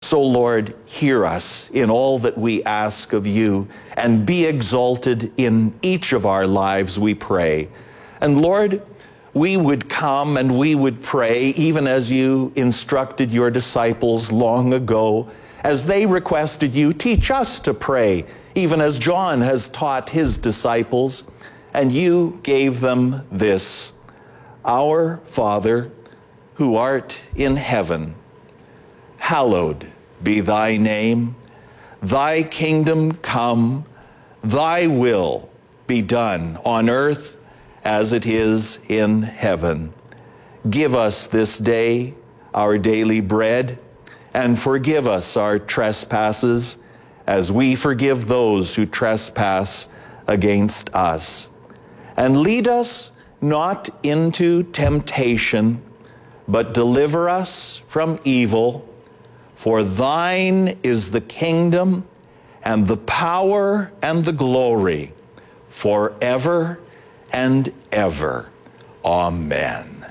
So, Lord, hear us in all that we ask of you, and be exalted in each of our lives, we pray. And Lord, we would come and we would pray, even as you instructed your disciples long ago, as they requested you, teach us to pray, even as John has taught his disciples. And you gave them this: Our Father, who art in heaven, hallowed be thy name. Thy kingdom come, thy will be done on earth as it is in heaven. Give us this day our daily bread, and forgive us our trespasses, as we forgive those who trespass against us. And lead us not into temptation, but deliver us from evil. For thine is the kingdom, and the power, and the glory, forever and ever. Amen.